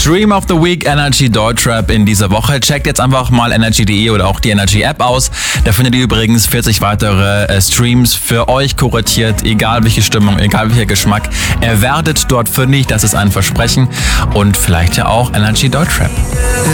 Stream of the Week Energy Deutschrap in dieser Woche. Checkt jetzt einfach mal energy.de oder auch die Energy App aus. Da findet ihr übrigens 40 weitere Streams für euch kuratiert, egal welche Stimmung, egal welcher Geschmack. Ihr werdet dort fündig, das ist ein Versprechen. Und vielleicht ja auch Energy Deutschrap.